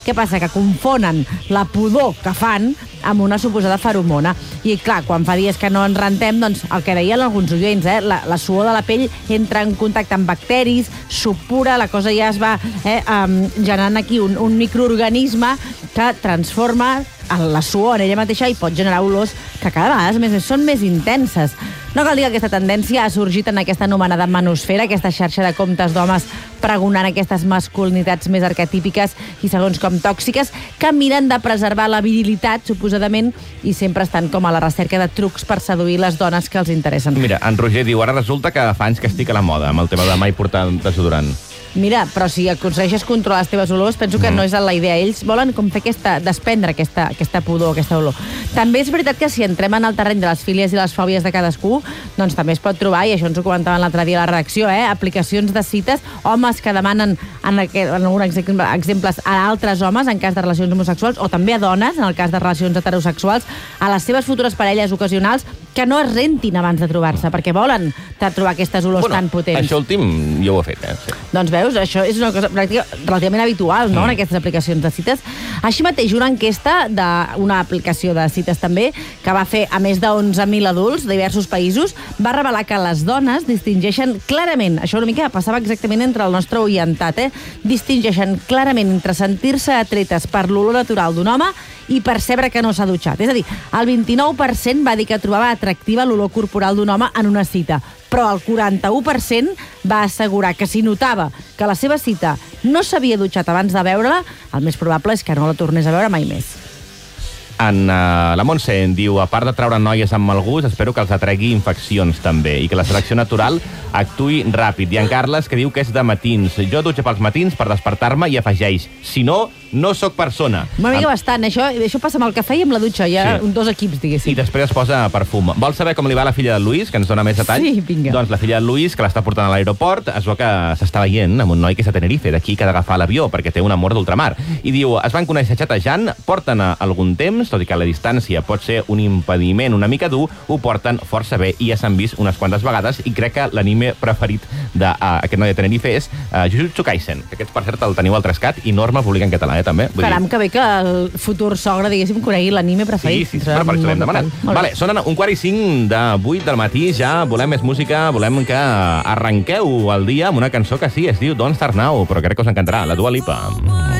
Què passa? Que confonen la pudor que fan amb una suposada feromona. I, clar, quan fa dies que no ens rentem, doncs, el que deien alguns oients, la suor de la pell entra en contacte amb bacteris, supura, la cosa ja es va generant aquí un microorganisme que transforma la suor en ella mateixa i pot generar olors que cada vegada són més intenses. No cal dir que aquesta tendència ha sorgit en aquesta anomenada manosfera, aquesta xarxa de comptes d'homes pregonant aquestes masculinitats més arquetípiques i segons com tòxiques, que miren de preservar la virilitat, suposadament, i sempre estan com a la recerca de trucs per seduir les dones que els interessen. Mira, en Roger diu, ara resulta que fa anys que estic a la moda amb el tema de mai portar desodorant. Mira, però si aconsegueixes controlar les teves olors, penso que no és la idea. Ells volen com fer desprendre aquesta pudor, aquesta olor. També és veritat que si entrem en el terreny de les fílies i les fòbies de cadascú, doncs també es pot trobar, i això ens ho comentaven l'altre dia a la redacció, aplicacions de cites, homes que demanen, en alguns exemples, a altres homes en cas de relacions homosexuals, o també a dones, en el cas de relacions heterosexuals, a les seves futures parelles ocasionals, que no es rentin abans de trobar-se, perquè volen trobar aquestes olors tan potents. Això últim jo ho he fet, Sí. Doncs veus, això és una cosa relativament habitual, no?, en aquestes aplicacions de cites. Així mateix, una enquesta d'una aplicació de cites també, que va fer a més de 11.000 adults de diversos països, va revelar que les dones distingeixen clarament, això una mica passava exactament entre el nostre oientat, distingeixen clarament entre sentir-se atretes per l'olor natural d'un home i percebre que no s'ha dutxat. És a dir, el 29% va dir que trobava atractiva l'olor corporal d'un home en una cita, però el 41% va assegurar que si notava que la seva cita no s'havia dutxat abans de veure-la, el més probable és que no la tornés a veure mai més. La Montse diu, a part de treure noies amb mal gust, espero que els atregui infeccions també i que la selecció natural actuï ràpid. I en Carles, que diu que és de matins. Jo dutxo pels matins per despertar-me i afegeix, si no, no sóc persona. Una mica bastant, això passa amb el cafè i amb la dutxa, hi ha dos equips, diguéssim. I després es posa perfum. Vols saber com li va a la filla del Luis, que ens dona més detalls? Sí, vinga. Doncs la filla del Luis, que l'està portant a l'aeroport, es veu que s'està veient amb un noi que és a Tenerife, d'aquí que ha d'agafar l'avió, perquè té un amor d'ultramar. I diu, es van conèixer xatejant, porten algun temps, tot i que la distància pot ser un impediment una mica dur, ho porten força bé i ja s'han vist unes quantes vegades, i crec que l'anime preferit d'aquest noi de Tenerife és Jujutsu Kaisen, que aquest, per cert, el teniu al Trescat i Norma publica en català, també. Caram, que bé que el futur sogre, diguéssim, conegui l'anime preferit. Sí, per això l'hem demanat. Vale, sonen 4:45 de 8 del matí, ja volem més música, volem que arrenqueu el dia amb una cançó que sí, es diu Don't Start Now, però crec que us encantarà, la Dua Lipa.